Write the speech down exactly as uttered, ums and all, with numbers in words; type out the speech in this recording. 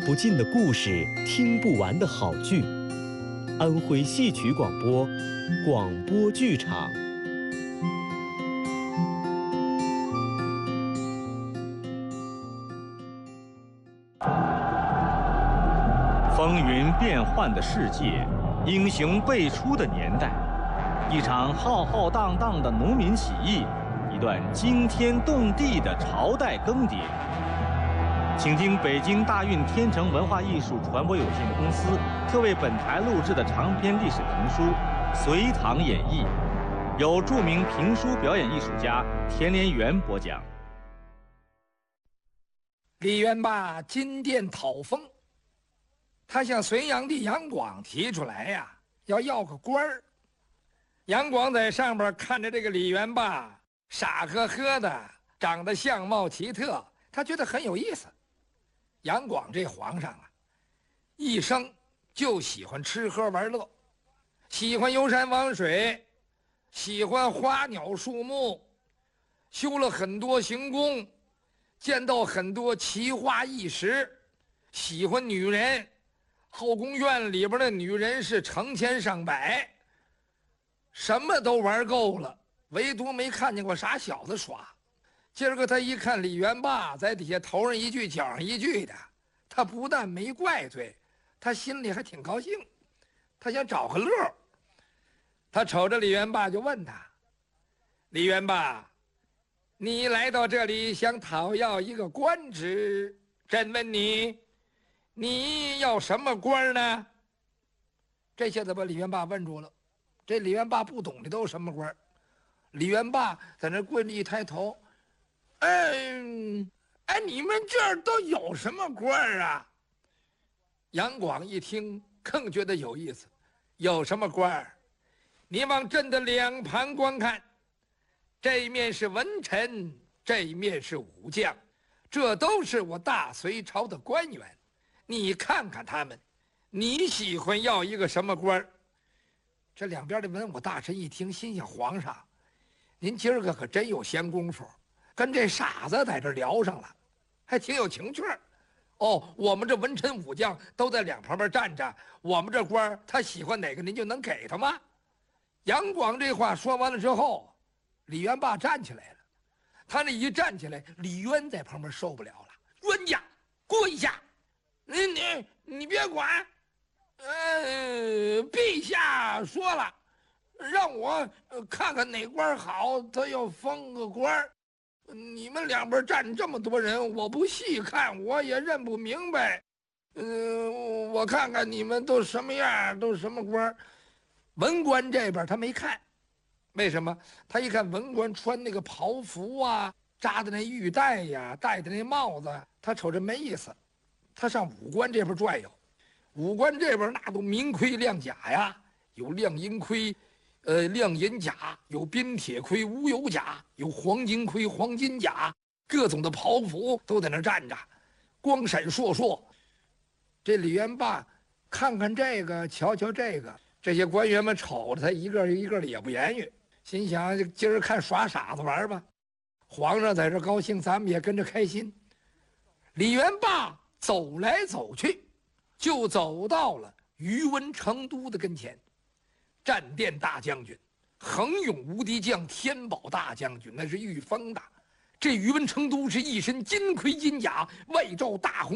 不尽的故事，听不完的好剧。安徽戏曲广播，广播剧场。 风云变幻的世界，英雄辈出的年代，一场浩浩荡荡的农民起义，一段惊天动地的朝代更迭。请听北京大运天成文化艺术传播有限公司特为本台录制的长篇历史评书《隋唐演义》，由著名评书表演艺术家田连元播讲。 李元霸进殿讨封，他向隋炀帝杨广提出来呀，要要个官儿。杨广在上边看着这个李元霸傻呵呵的，长得相貌奇特，他觉得很有意思。杨广这皇上啊，一生就喜欢吃喝玩乐，喜欢游山玩水，喜欢花鸟树木，修了很多行宫，见到很多奇花异石，喜欢女人，后宫院里边的女人是成千上百，什么都玩够了，唯独没看见过啥小子耍。今儿个他一看李元霸在底下头上一句脚上一句的，他不但没怪罪，他心里还挺高兴，他想找个乐儿。他瞅着李元霸就问他：李元霸，你来到这里想讨要一个官职，朕问你，你要什么官呢？这下子把李元霸问住了。这李元霸不懂这都是什么官。李元霸在那跪着一抬头，哎哎，你们这儿都有什么官啊？杨广一听更觉得有意思，有什么官？你往朕的两旁观看，这一面是文臣，这一面是武将，这都是我大隋朝的官员。你看看他们，你喜欢要一个什么官？这两边的文武大臣一听，心想：皇上，您今儿个可真有闲工夫，跟这傻子在这聊上了，还挺有情趣儿。哦，我们这文臣武将都在两旁边站着，我们这官他喜欢哪个，您就能给他吗？杨广这话说完了之后，李元霸站起来了。他那一站起来，李渊在旁边受不了了：冤家，跪下！你你你别管，呃，陛下说了，让我看看哪官好，他要封个官。你们两边站这么多人，我不细看我也认不明白。嗯、呃，我看看你们都什么样，都什么官。文官这边他没看，为什么？他一看文官穿那个袍服啊，扎的那玉带呀，戴的那帽子，他瞅着没意思。他上武官这边转悠，武官这边那都明盔亮甲呀，有亮银盔，呃，亮银甲，有冰铁盔、乌油甲，有黄金盔、黄金甲，各种的袍服都在那站着，光闪烁烁。这李元霸看看这个，瞧瞧这个，这些官员们瞅着他一个一个的也不言语，心想今儿看耍傻子玩吧。皇上在这高兴，咱们也跟着开心。李元霸走来走去，就走到了宇文成都的跟前。战殿大将军，横勇无敌将，天宝大将军，那是御封的。这宇文成都是一身金盔金甲，外罩大红